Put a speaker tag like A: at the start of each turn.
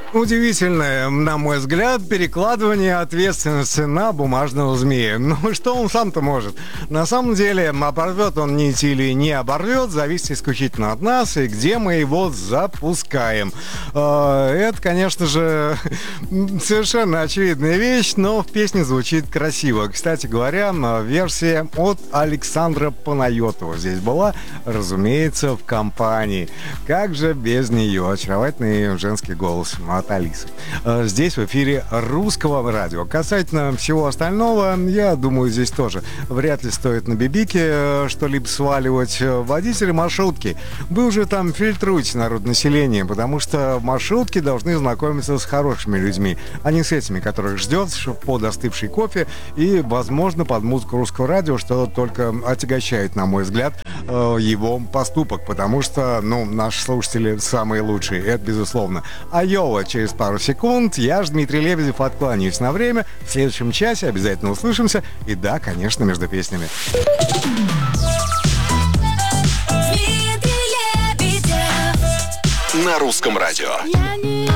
A: Удивительное, на мой взгляд, перекладывание ответственности на бумажного змея. Ну, что он сам-то может? На самом деле, оборвет он нить или не оборвет, зависит исключительно от нас и где мы его запускаем. Это, конечно же, совершенно очевидная вещь, но в песне звучит красиво. Кстати говоря, версия от Александра Панайотова здесь была, разумеется, в компании. Как же без нее? Очаровательный женский голос от Алисы. Здесь в эфире Русского радио. Касательно всего остального, я думаю, здесь тоже вряд ли стоит на бибике что-либо сваливать. Водители маршрутки, вы уже там фильтруете народонаселение, потому что маршрутки должны знакомиться с хорошими людьми, а не с этими, которых ждет под остывший кофе и, возможно, под музыку Русского радио, что только отягощает, на мой взгляд, его поступок, потому что, наши слушатели самые лучшие, это безусловно. Айова через пару секунд. Я же Дмитрий Лебедев, откланяюсь на время. В следующем часе обязательно услышимся. И да, конечно, между песнями.
B: На Русском радио.